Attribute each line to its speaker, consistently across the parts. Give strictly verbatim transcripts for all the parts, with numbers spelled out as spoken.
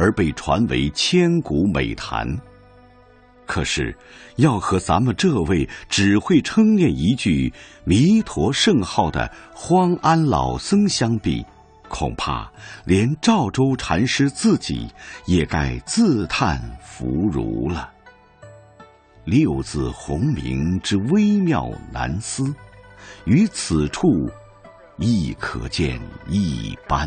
Speaker 1: 而被传为千古美谈。可是，要和咱们这位只会称念一句弥陀圣号的荒安老僧相比，恐怕连赵州禅师自己也该自叹弗如了。六字洪名之微妙难思，于此处亦可见一斑。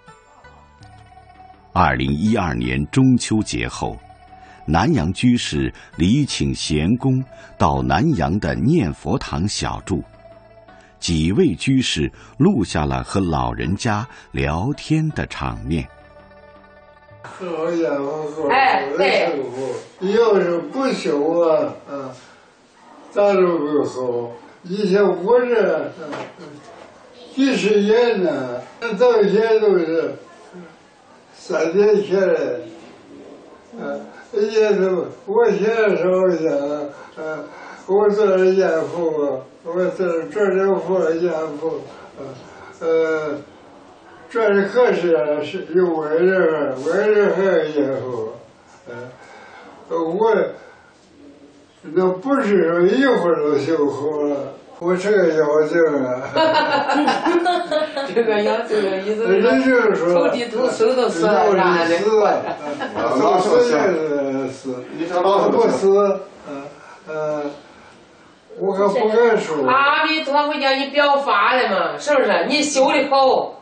Speaker 1: 二零一二年中秋节后，南阳居士礼请贤公到南阳的念佛堂小住，几位居士录下了和老人家聊天的场面。
Speaker 2: 好家伙，哎，对，要是不修啊，啊，咱都不好。以前我这几十年呢，到现在都是三年前来，啊。也都，我现在说一下，呃，我做严父，我做这点父严父，呃，这是可是是有为人，为人还有严父，呃，我那不是说一会儿就修好了，我这个妖精啊，
Speaker 3: 这个妖精的意思
Speaker 2: 是，人就是说，
Speaker 3: 头地土手都死了啥的，
Speaker 2: 老死也死，老不死，嗯呃，我可不敢说。
Speaker 3: 阿弥陀佛叫你表法了嘛，是不是？你修的好。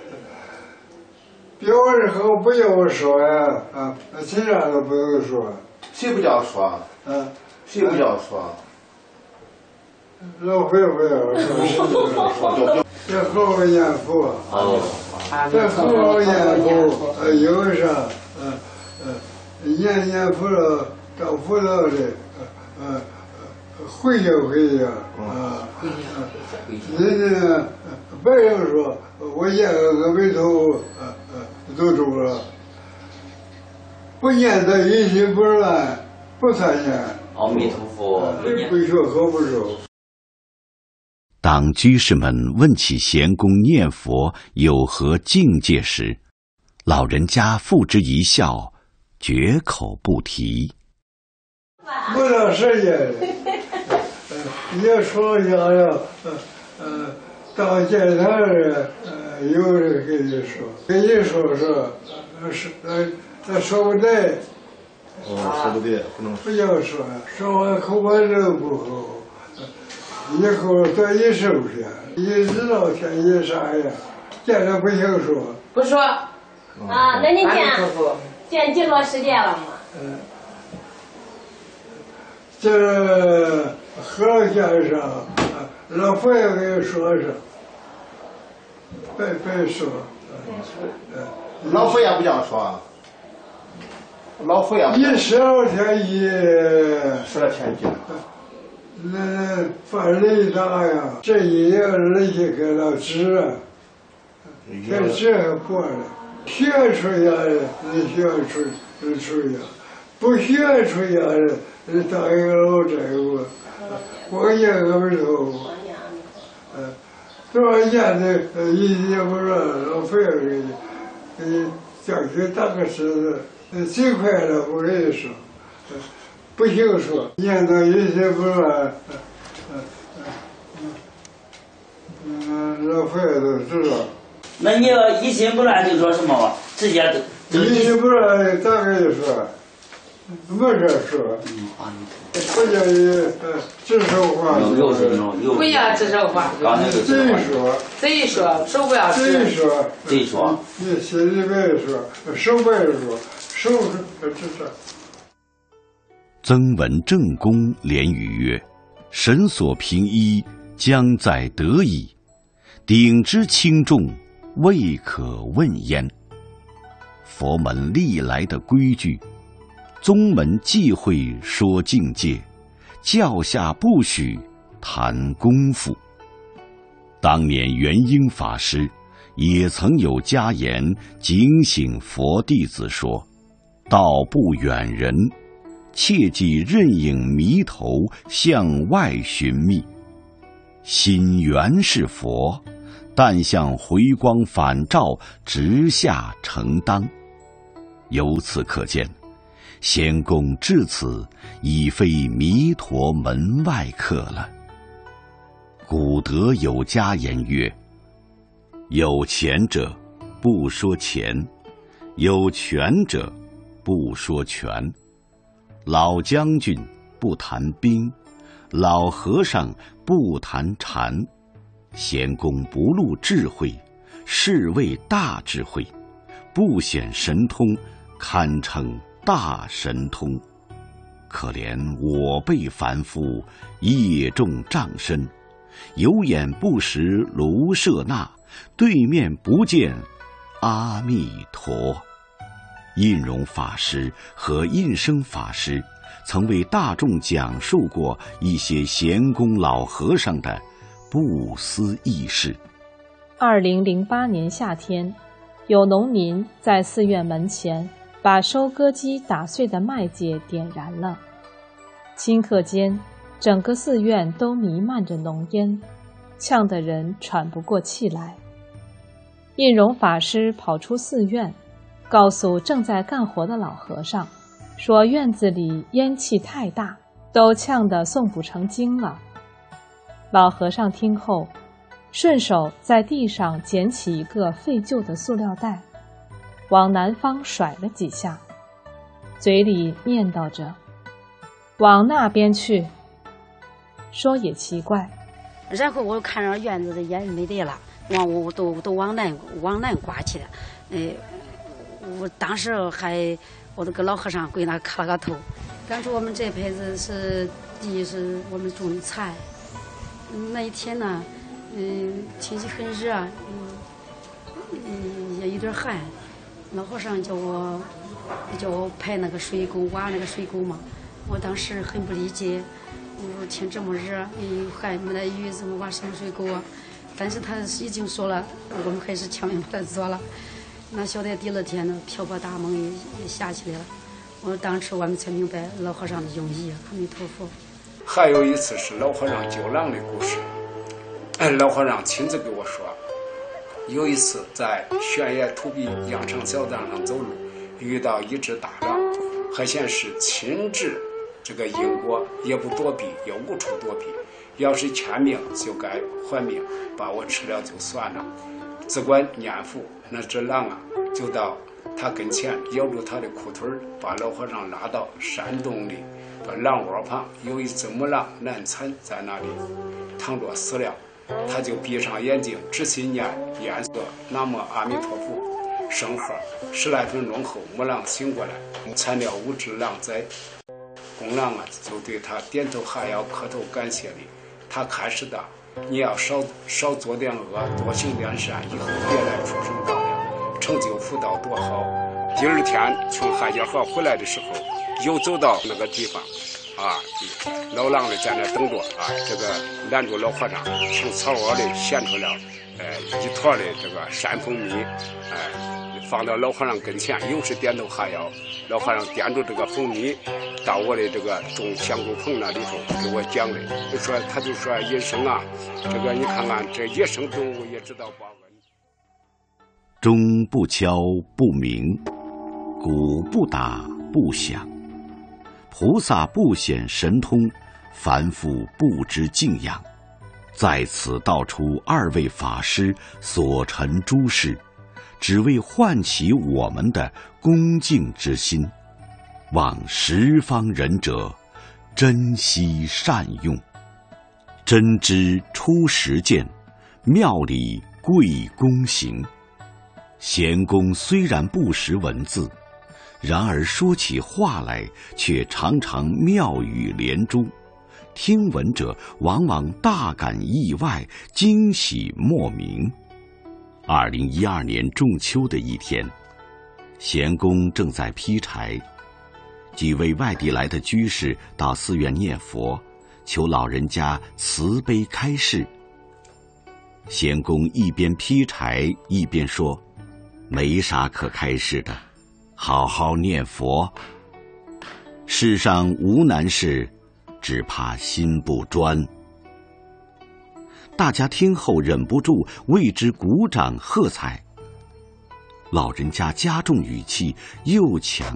Speaker 2: 表的好不要说呀，啊，其他都不用说。
Speaker 4: 谁不叫说？
Speaker 2: 嗯，
Speaker 4: 谁不叫说？
Speaker 2: 老非不要说，这好好念佛，这好好念佛，呃，有啥，呃呃，念念佛了，找佛道的，呃呃，回家回家啊，人家别人说我念个阿弥陀佛，呃呃，都中了，不念的一心不乱，不参念。
Speaker 5: 阿弥陀佛，
Speaker 2: 不学和不熟。
Speaker 1: 当居士们问起贤公念佛有何境界时，老人家付之一笑，绝口不提。
Speaker 2: 不长时间了，也说想要，呃呃，当见他人，呃，有人跟你说，跟你说说，呃是呃，那说不对。
Speaker 4: 哦，说不对，不能
Speaker 2: 不要说，说完口把人不好。以后多一收拾，一知道天一啥呀，见了不行说。
Speaker 3: 不说。
Speaker 6: 啊，那你见见几多时间了吗？
Speaker 2: 嗯，这和先生，老佛爷给说说，别别说。
Speaker 4: 嗯，老佛爷不讲说。老佛爷。
Speaker 2: 一十二天一。
Speaker 4: 十二天一。
Speaker 2: 那范雷大呀，这一年人家给了纸，这纸还破了，学出家的，你学出出家，不学出家的，你当一个老债务，我念个没头，嗯，多少年的一年不说老费给你，给你叫去打个石子，最快了我跟你说。不行说，念到一些不乱，嗯嗯嗯，老佛爷都知道。
Speaker 5: 那你要一心不乱就说什么吧？直接都。
Speaker 2: 一心不乱咋跟你说？没事说。嗯啊。不叫你呃指手画脚。
Speaker 3: 不要指手画脚。
Speaker 2: 嘴说。
Speaker 3: 嘴说，手不要指。
Speaker 2: 嘴说。
Speaker 5: 嘴说。
Speaker 2: 你心里边说，手不要说，手是指手。
Speaker 1: 曾文正公连语曰：“神所凭依，将在得矣；鼎之轻重，未可问焉。”佛门历来的规矩，宗门忌讳说境界，教下不许谈功夫。当年元英法师也曾有家言警醒佛弟子说：“道不远人，切忌任影迷头向外寻觅。心原是佛，但向回光返照直下承当。 由此可见，贤公至此已非弥陀门外客了。古德有家言曰：有钱者不说钱，有权者不说权。老将军不谈兵，老和尚不谈禅。贤公不露智慧，是谓大智慧；不显神通，堪称大神通。可怜我辈凡夫，业重障身，有眼不识卢舍那，对面不见阿弥陀。印容法师和印生法师曾为大众讲述过一些贤公老和尚的不思议事。
Speaker 7: 二零零八年夏天，有农民在寺院门前把收割机打碎的麦秸点燃了，顷刻间，整个寺院都弥漫着浓烟，呛得人喘不过气来。印容法师跑出寺院，告诉正在干活的老和尚，说院子里烟气太大，都呛得诵不成经了。老和尚听后，顺手在地上捡起一个废旧的塑料袋，往南方甩了几下，嘴里念叨着：往那边去。说也奇怪，
Speaker 8: 然后我看着院子的烟没得了，往我都都往南往南刮去了。哎，我当时还我都跟老和尚跪那磕了个头。当初我们这辈子是地是我们种的菜，那一天呢，嗯，天气很热，嗯，嗯也有点寒。老和尚叫我叫我排那个水沟，挖那个水沟嘛。我当时很不理解，我说天这么热，嗯，还没得雨，怎么挖什么水沟啊？但是他已经说了，我们还是强行把它做了。那晓得第二天呢，瓢泼大梦也也下起来了。我当时我们才明白老和尚的用意，阿弥陀佛。
Speaker 9: 还有一次是老和尚救狼的故事，老和尚亲自给我说，有一次在悬崖土壁羊肠小道上走路，遇到一只大狼，还显是亲至这个因果，也不躲避，也无处躲避。要是欠命就该还命，把我吃了就算了。只管念佛，那只狼啊，就到他跟前咬住他的裤腿，把老和尚拉到山洞里。把狼窝旁有一只母狼难产，在那里躺着死了。他就闭上眼睛，仔细念念诵南无阿弥陀佛圣号。十来分钟后，母狼醒过来，产了五只狼崽。公狼啊，就对他点头哈腰，磕头感谢礼。他开始的，你要少少做点恶，多行点善，以后别来畜生道了，成就福道多好。第二天从汉家河回来的时候，又走到那个地方，啊，老狼呢在那等着啊，这个拦住老和尚，从草窝里衔出了，呃，一坨的这个山蜂蜜，哎、呃，放到老和尚跟前，又是点头哈腰。老和尚掂住这个蜂蜜，到我的这个种香菇棚那里头给我讲的，就说他就说野生啊，这个你看看这野生动物也知道报恩。
Speaker 1: 钟不敲不鸣，鼓不打不响。菩萨不显神通，凡夫不知敬仰。在此道出二位法师所陈诸事，只为唤起我们的恭敬之心，望十方仁者珍惜善用。真知出实践，妙理贵公行。贤公虽然不识文字，然而说起话来却常常妙语连珠，听闻者往往大感意外，惊喜莫名。二零一二年仲秋的一天，贤公正在劈柴，几位外地来的居士到寺院念佛，求老人家慈悲开示。贤公一边劈柴一边说：“没啥可开示的，好好念佛。世上无难事，只怕心不专。”大家听后忍不住为之鼓掌喝彩。 老人家加重语气，又强